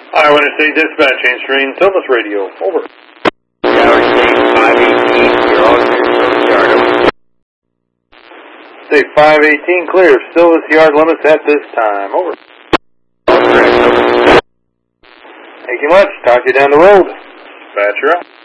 Eyewitness 8 dispatch, answering Silvis Radio. Over. Tower State 518, you're all clear, Silvis Yard. Over. State 518 clear. Silvis Yard limits at this time. Over. All correct. Over. Thank you much. Talk to you down the road. Dispatcher up.